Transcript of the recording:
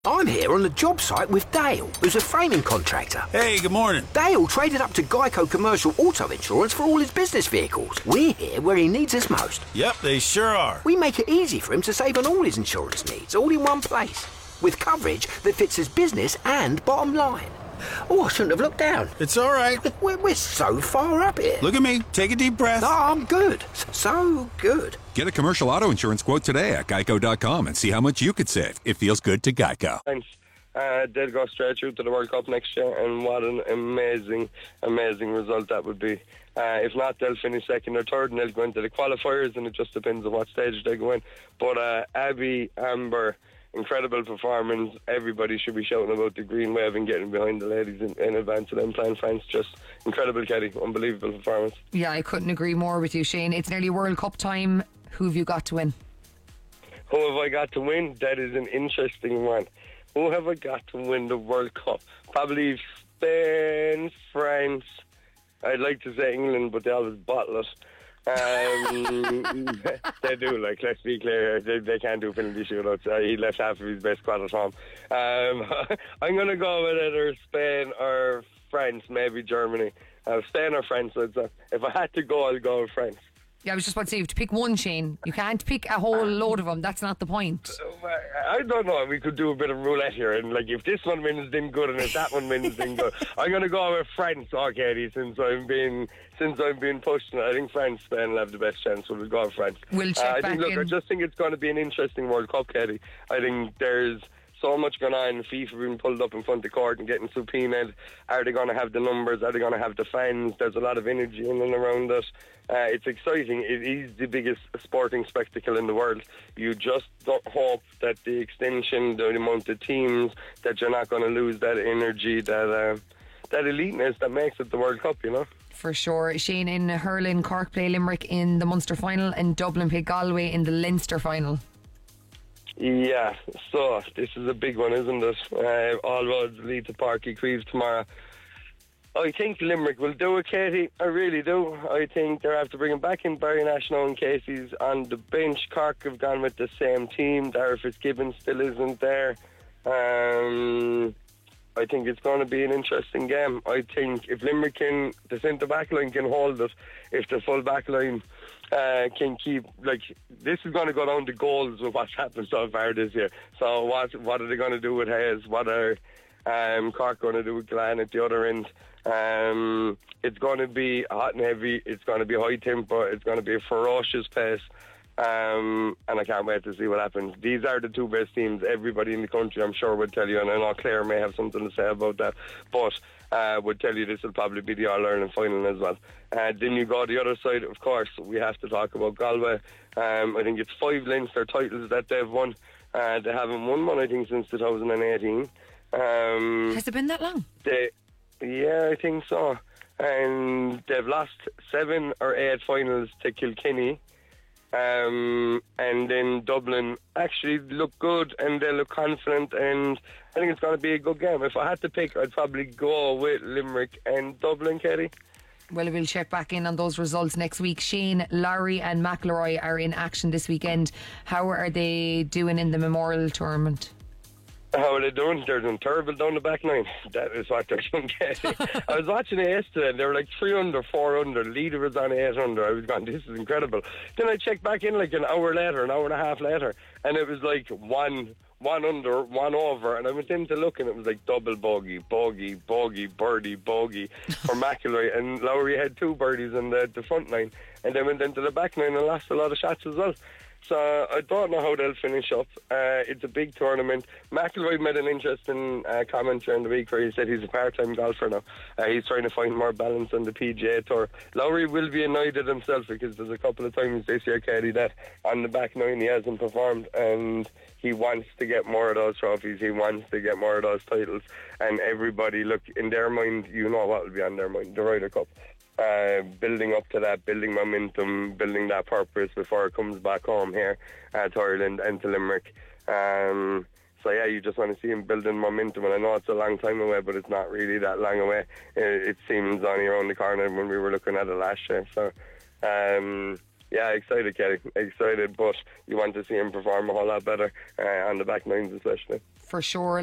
I'm here on the job site with Dale, who's a framing contractor. Hey, good morning. Dale traded up to Geico Commercial Auto Insurance for all his business vehicles. We're here where he needs us most. Yep, they sure are. We make it easy for him to save on all his insurance needs, all in one place, with coverage that fits his business and bottom line. Oh, I shouldn't have looked down. It's all right. We're so far up here. Look at me. Take a deep breath. Oh, I'm good. So good. Get a commercial auto insurance quote today at geico.com and see how much you could save. It feels good to Geico. Thanks. They'll go straight through to the World Cup next year, and what an amazing result that would be. If not, they'll finish second or third, and they'll go into the qualifiers, and it just depends on what stage they go in. But Abby, Amber, incredible performance. Everybody should be shouting about the green wave and getting behind the ladies in advance of them playing France. Just incredible, Kelly. Unbelievable performance. Yeah, I couldn't agree more with you, Shane. It's nearly World Cup time. Who have you got to win? Who have I got to win? That is an interesting one. Who have I got to win the World Cup? Probably Spain, France. I'd like to say England, but they always bottle it. They do, like, let's be clear, they can't do penalty shootouts. He left half of his best squad at home. I'm going to go with either Spain or France, maybe Germany. Spain or France, I'd say. If I had to go, I'd go with France. Yeah, I was just about to say, you have to pick one, Shane. You can't pick a whole load of them. That's not the point. I don't know. We could do a bit of roulette here. And, like, if this one wins, then good. And if that one wins, then good. I'm going to go with France, Katie, since I'm being pushed. I think France, Spain will have the best chance. So we'll go with France. We'll check back in. I just think it's going to be an interesting World Cup, Katie. I think there's so much going on. FIFA being pulled up in front of the court and getting subpoenaed. Are they going to have the numbers? Are they going to have the fans? There's a lot of energy in and around it. It's exciting. It is the biggest sporting spectacle in the world. You just don't hope that the extension, the amount of teams, that you're not going to lose that energy, that eliteness that makes it the World Cup, you know? For sure. Shane, in hurling, Cork play Limerick in the Munster final and Dublin play Galway in the Leinster final. Yeah, so this is a big one, isn't it? All roads lead to Páirc Uí Chaoimh tomorrow. I think Limerick will do it, Katie. I really do. I think they're after bringing back in Barry National and Casey's on the bench. Cork have gone with the same team. Dara Fitzgibbon still isn't there. I think it's going to be an interesting game. I think if Limerick the centre back line can hold it, if the full back line can keep, like, this is going to go down to goals with what's happened so far this year. So what are they going to do with Hayes? What are Cork going to do with Glenn at the other end? It's going to be hot and heavy. It's going to be high tempo. It's going to be a ferocious pace. And I can't wait to see what happens. These are the two best teams. Everybody in the country, I'm sure, would tell you, and I know Claire may have something to say about that, but would tell you this will probably be the All-Ireland final as well. Then you go the other side, of course, we have to talk about Galway. I think it's 5 Leinster titles that they've won. They haven't won one, I think, since 2018. Has it been that long? Yeah, I think so. And they've lost 7 or 8 finals to Kilkenny. And then Dublin actually look good and they look confident, and I think it's going to be a good game. If I had to pick, I'd probably go with Limerick and Dublin, Katie. Well, we'll check back in on those results next week. Shane, Lowry and McIlroy are in action this weekend. How are they doing in the Memorial Tournament? How are they doing? They're doing terrible down the back nine. That is what they're doing, Katie. I was watching it yesterday and they were like 3 under, 4 under. Leader was on 8 under. I was going, this is incredible. Then I checked back in like an hour later, an hour and a half later, and it was like 1 under, 1 over, and I went in to look and it was like double bogey, birdie, bogey for McIlroy, and Lowry had 2 birdies in the front nine, and then went into the back nine and lost a lot of shots as well. So I don't know how they'll finish up. It's a big tournament. McIlroy made an interesting comment during the week where he said he's a part-time golfer now. He's trying to find more balance on the PGA Tour. Lowry will be annoyed at himself because there's a couple of times this year, Katie, that on the back nine he hasn't performed, and he wants to get more of those trophies. He wants to get more of those titles. And everybody, look, in their mind, you know what will be on their mind, the Ryder Cup. Building up to that, building momentum, building that purpose before it comes back home here to Ireland and to Limerick. So yeah, you just want to see him building momentum, and I know it's a long time away, but it's not really that long away. It seems only around the corner when we were looking at it last year. So Yeah, excited, Kelly. Excited, but you want to see him perform a whole lot better on the back nines especially. For sure.